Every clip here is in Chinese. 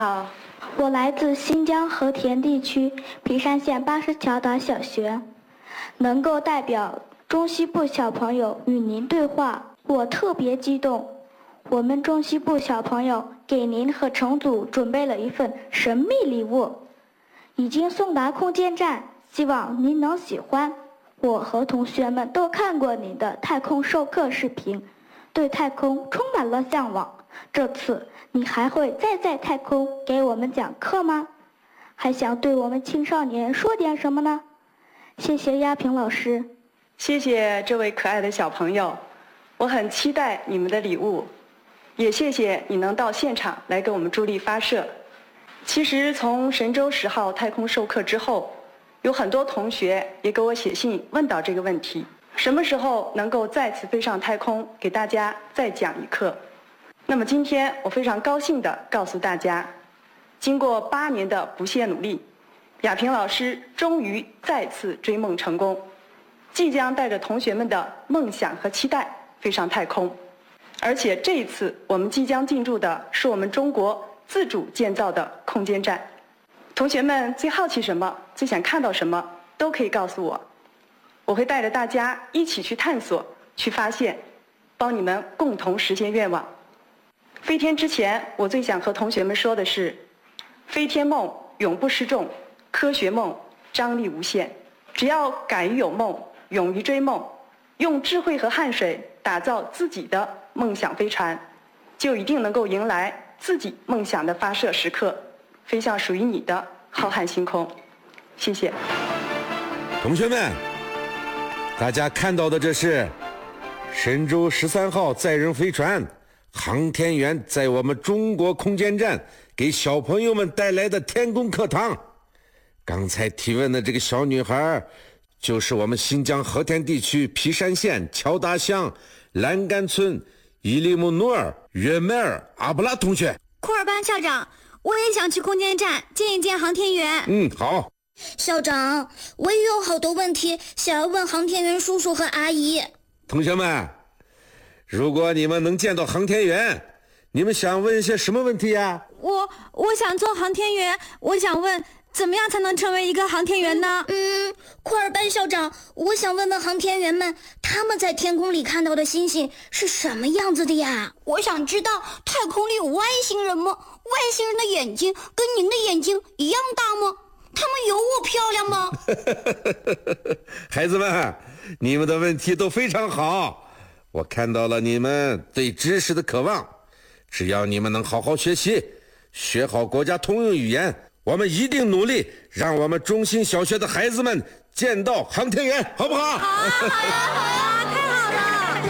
好， 我来自新疆和田地区皮山县80桥岛小学，能够代表中西部小朋友与您对话，我特别激动。我们中西部小朋友给您和成组准备了一份神秘礼物，已经送达空间站，希望您能喜欢。我和同学们都看过您的太空授课视频，对太空充满了向往。这次你还会再在太空给我们讲课吗？还想对我们青少年说点什么呢？谢谢亚平老师。 谢谢这位可爱的小朋友，我很期待你们的礼物，也谢谢你能到现场来给我们助力发射。其实从神舟10号太空授课之后，有很多同学也给我写信问到这个问题，什么时候能够再次飞上太空，给大家再讲一课。那么今天我非常高兴地告诉大家，经过8年的不懈努力，亚平老师终于再次追梦成功，即将带着同学们的梦想和期待飞上太空。而且这一次我们即将进驻的是我们中国自主建造的空间站。同学们最好奇什么，最想看到什么，都可以告诉我，我会带着大家一起去探索，去发现，帮你们共同实现愿望。飞天之前，我最想和同学们说的是，飞天梦永不失重，科学梦张力无限。只要敢于有梦，勇于追梦，用智慧和汗水打造自己的梦想飞船，就一定能够迎来自己梦想的发射时刻，飞向属于你的浩瀚星空。谢谢。 同学们，大家看到的这是神舟13号载人飞船航天员在我们中国空间站给小朋友们带来的天宫课堂。刚才提问的这个小女孩，就是我们新疆和田地区皮山县乔达乡栏杆村伊利姆努尔约迈尔阿布拉同学。 库尔班校长，我也想去空间站见一见航天员。 好。 校长，我也有好多问题想要问航天员叔叔和阿姨。 同学们，如果你们能见到航天员，你们想问一些什么问题呀？ 我想做航天员，我想问怎么样才能成为一个航天员呢？库尔班校长，我想问问航天员们，他们在天空里看到的星星是什么样子的呀？我想知道太空里有外星人吗？外星人的眼睛跟您的眼睛一样大吗？他们有我漂亮吗？ 孩子们，你们的问题都非常好，我看到了你们对知识的渴望。只要你们能好好学习，学好国家通用语言，我们一定努力让我们中心小学的孩子们见到航天员，好不好？ 好啊，太好了！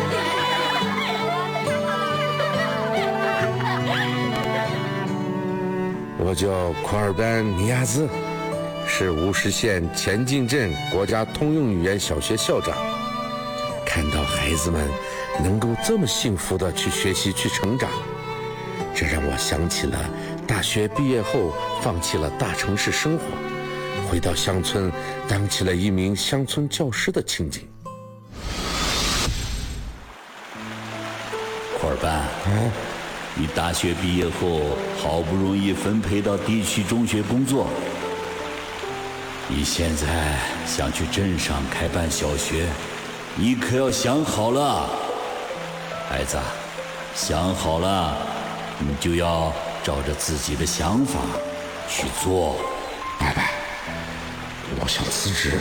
我叫库尔班尼亚兹，是乌什县前进镇国家通用语言小学校长。看到孩子们能够这么幸福地去学习去成长，这让我想起了大学毕业后放弃了大城市生活，回到乡村当起了一名乡村教师的情景。 库尔班，你大学毕业后好不容易分配到地区中学工作，你现在想去镇上开办小学，你可要想好了，孩子，想好了，你就要照着自己的想法去做。 爸爸，我想辞职，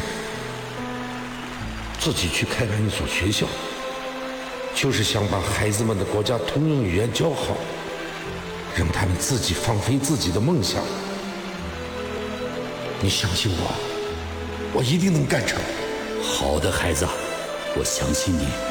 自己去开办一所学校，就是想把孩子们的国家通用语言教好，让他们自己放飞自己的梦想。你相信我，我一定能干成。 好的，孩子，我相信你。